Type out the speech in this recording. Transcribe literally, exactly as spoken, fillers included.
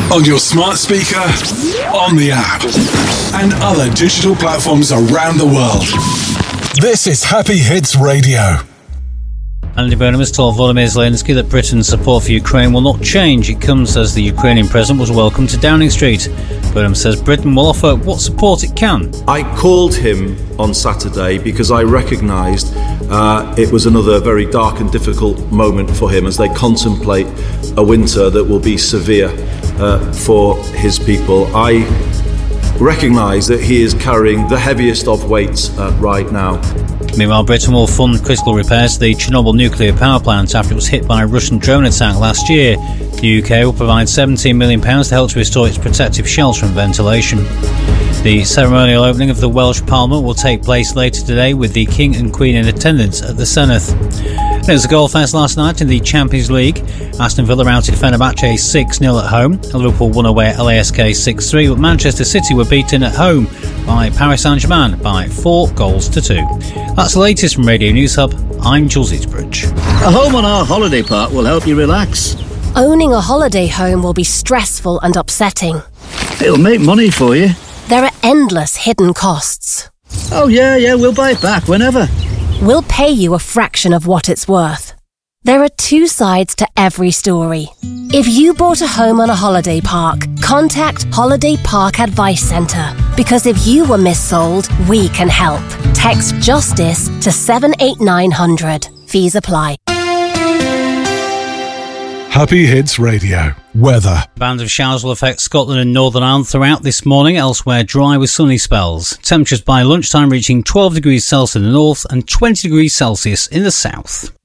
On your smart speaker, on the app, and other digital platforms around the world. This is Happy Hits Radio. Andy Burnham has told Volodymyr Zelensky that Britain's support for Ukraine will not change. It comes as the Ukrainian president was welcomed to Downing Street. Burnham says Britain will offer what support it can. I called him on Saturday because I recognised uh, it was another very dark and difficult moment for him as they contemplate a winter that will be severe uh, for his people. I recognise that he is carrying the heaviest of weights uh, right now. Meanwhile, Britain will fund critical repairs to the Chernobyl nuclear power plant after it was hit by a Russian drone attack last year. The U K will provide seventeen million pounds to help to restore its protective shells from ventilation. The ceremonial opening of the Welsh Parliament will take place later today with the King and Queen in attendance at the Senedd. There was a goal fest last night in the Champions League. Aston Villa routed Fenerbahce six nil at home. Liverpool won away at L A S K six three, but Manchester City were beaten at home by Paris Saint-Germain by four goals to two. That's the latest from Radio News Hub. I'm Jules Eastbridge. A home on our holiday park will help you relax. Owning a holiday home will be stressful and upsetting. It'll make money for you. There are endless hidden costs. Oh yeah, yeah, we'll buy it back whenever. We'll pay you a fraction of what it's worth. There are two sides to every story. If you bought a home on a holiday park, contact Holiday Park Advice Centre. Because if you were missold, we can help. Text JUSTICE to seven eight nine hundred. Fees apply. Happy Hits Radio. Weather. A band of showers will affect Scotland and Northern Ireland throughout this morning, elsewhere dry with sunny spells. Temperatures by lunchtime reaching twelve degrees Celsius in the north and twenty degrees Celsius in the south.